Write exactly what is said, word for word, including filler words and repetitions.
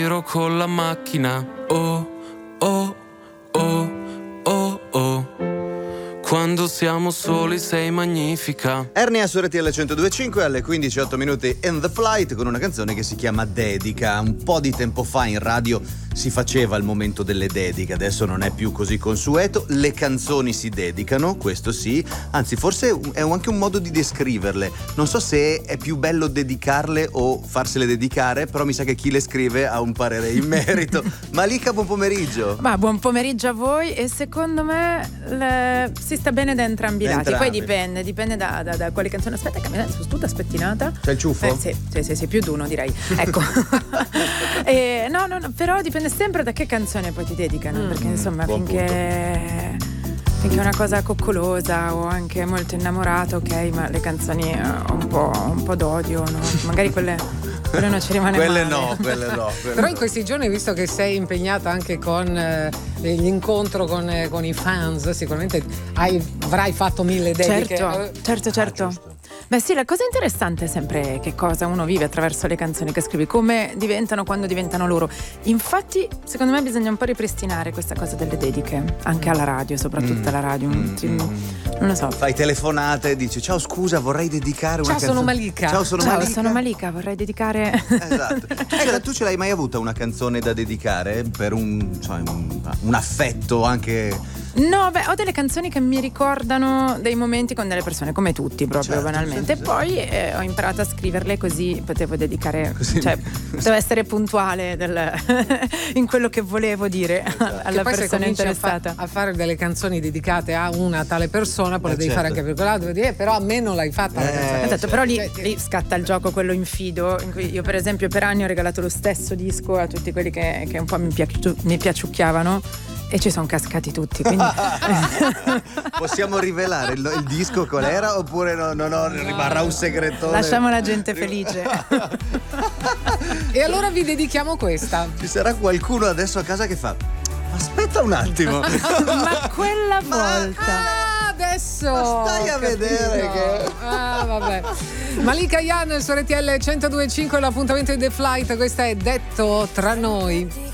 Giro con la macchina, oh, oh, oh, oh, oh. Quando siamo soli sei magnifica. Ernia su R T L centodue e cinque alle quindici e otto minuti in The Flight con una canzone che si chiama Dedica. Un po' di tempo fa in radio si faceva il momento delle dediche, adesso non è più così consueto. Le canzoni si dedicano, questo sì, anzi forse è anche un modo di descriverle. Non so se è più bello dedicarle o farsele dedicare, però mi sa che chi le scrive ha un parere in merito. Malika, buon pomeriggio. Ma buon pomeriggio a voi, e secondo me le... si sta bene da entrambi i lati. Entrambi. Poi dipende, dipende da, da, da quale canzone. Aspetta, che mi sono tutta spettinata. C'è il ciuffo? Eh, sì, sì, sì, sì, più di uno direi. Ecco. e, no, no, no, però dipende sempre da che canzone poi ti dedicano, mm, perché insomma buon finché finché è una cosa coccolosa o anche molto innamorato, ok, ma le canzoni uh, un po' un po' d'odio, no? Magari quelle quelle non ci rimane Quelle male. no, quelle no. Quelle Però no. in questi giorni, visto che sei impegnata anche con eh, l'incontro con, eh, con i fans, sicuramente hai, avrai fatto mille dediche. Certo, certo, certo. Ah, Beh sì, la cosa interessante è sempre che cosa uno vive attraverso le canzoni che scrivi, come diventano quando diventano loro. Infatti, secondo me bisogna un po' ripristinare questa cosa delle dediche, anche alla radio, soprattutto Mm. alla radio. Mm, Ti- mm. Non lo so. Fai telefonate e dici ciao scusa vorrei dedicare una Ciao, canzone. sono Malika. Ciao sono Ciao, Malika. sono Malika, vorrei dedicare... Esatto. Ecco, tu ce l'hai mai avuta una canzone da dedicare per un, cioè, un, un affetto anche? No, beh, ho delle canzoni che mi ricordano dei momenti con delle persone, come tutti proprio, Certo, banalmente. sì, E sì. poi eh, ho imparato a scriverle, così potevo dedicare, Così. cioè potevo essere puntuale del, in quello che volevo dire alla Che poi se persona cominci a, interessata. fa- a fare delle canzoni dedicate a una tale persona, poi Eh, le devi certo. fare anche per quell'altro, devi dire, eh, però a me non l'hai fatta la Eh, canzone. Esatto, però lì, Cioè, lì scatta il gioco, quello infido, in cui io per esempio per anni ho regalato lo stesso disco a tutti quelli che, che un po' mi, piaciu- mi piaciucchiavano, e ci sono cascati tutti, quindi Possiamo rivelare il, il disco qual era oppure no, no, no, rimarrà un segretone? lasciamo la gente felice. E allora vi dedichiamo questa. Ci sarà qualcuno adesso a casa che fa aspetta un attimo. Ma quella volta Ah, adesso Ma stai a ho capito. vedere che- Ah, vabbè. Malika Yan su R T L centodue e cinque, l'appuntamento di The Flight. Questa è Detto tra noi.